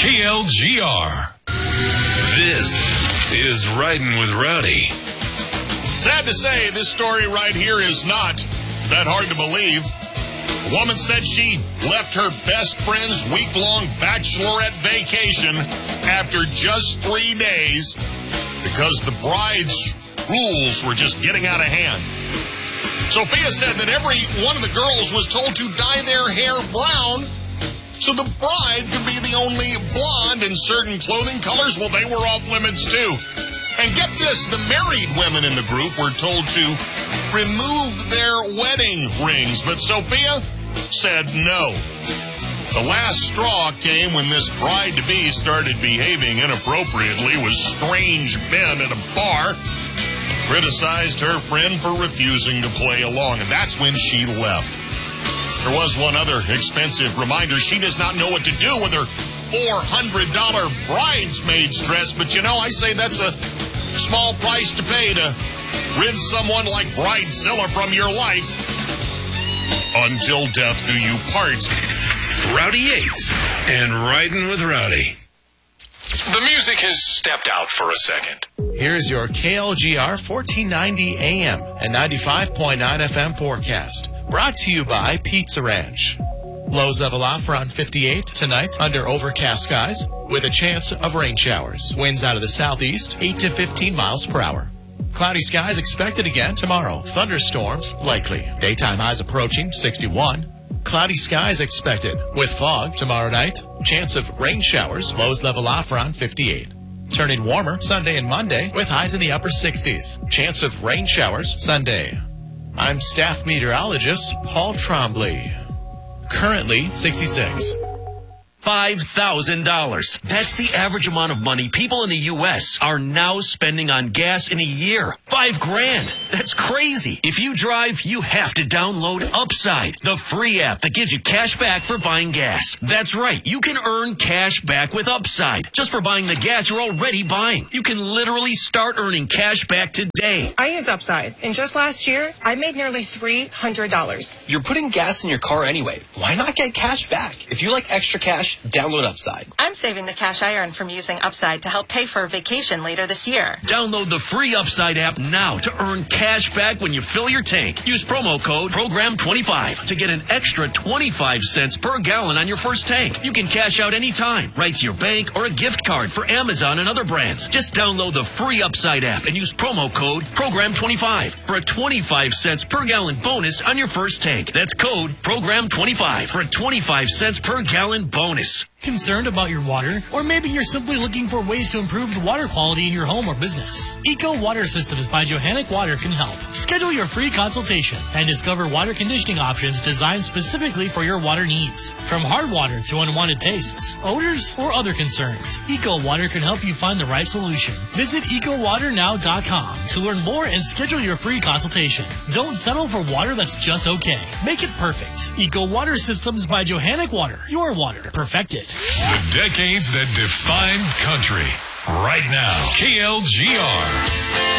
KLGR. This is Riding with Rowdy. Sad to say, this story right here is not that hard to believe. A woman said she left her best friend's week-long bachelorette vacation after just 3 days because the bride's rules were just getting out of hand. Sophia said that every one of the girls was told to dye their hair brown so the bride could be the only blonde in certain clothing colors. Well, they were off limits too. And get this, the married women in the group were told to remove their wedding rings, but Sophia said no. The last straw came when this bride-to-be started behaving inappropriately with strange men at a bar, criticized her friend for refusing to play along, and that's when she left. There was one other expensive reminder. She does not know what to do with her $400 bridesmaid's dress, but you know, I say that's a small price to pay to rid someone like Bridezilla from your life. Until death do you part. Rowdy Yates and Riding with Rowdy. The music has stepped out for a second. Here's your KLGR 1490 AM and 95.9 FM forecast. Brought to you by Pizza Ranch. Lows level off around 58 tonight under overcast skies with a chance of rain showers. Winds out of the southeast, 8 to 15 miles per hour. Cloudy skies expected again tomorrow. Thunderstorms likely. Daytime highs approaching 61. Cloudy skies expected with fog tomorrow night. Chance of rain showers. Lows level off around 58. Turning warmer Sunday and Monday with highs in the upper 60s. Chance of rain showers Sunday. I'm staff meteorologist Paul Trombley. Currently 66. $5,000. That's the average amount of money people in the U.S. are now spending on gas in a year. $5,000. That's crazy. If you drive, you have to download Upside, the free app that gives you cash back for buying gas. That's right. You can earn cash back with Upside just for buying the gas you're already buying. You can literally start earning cash back today. I use Upside, and just last year, I made nearly $300. You're putting gas in your car anyway. Why not get cash back? If you like extra cash, download Upside. I'm saving the cash I earn from using Upside to help pay for a vacation later this year. Download the free Upside app now to earn cash back when you fill your tank. Use promo code PROGRAM25 to get an extra 25 cents per gallon on your first tank. You can cash out anytime, right to your bank or a gift card for Amazon and other brands. Just download the free Upside app and use promo code PROGRAM25 for a 25 cents per gallon bonus on your first tank. That's code PROGRAM25 for a 25 cents per gallon bonus. Concerned about your water? Or maybe you're simply looking for ways to improve the water quality in your home or business. Eco Water Systems by Johannec Water can help. Schedule your free consultation and discover water conditioning options designed specifically for your water needs. From hard water to unwanted tastes, odors, or other concerns, Eco Water can help you find the right solution. Visit EcoWaterNow.com to learn more and schedule your free consultation. Don't settle for water that's just okay. Make it perfect. Eco Water Systems by Johannec Water. Your water perfected. The decades that defined country. Right now, KLGR.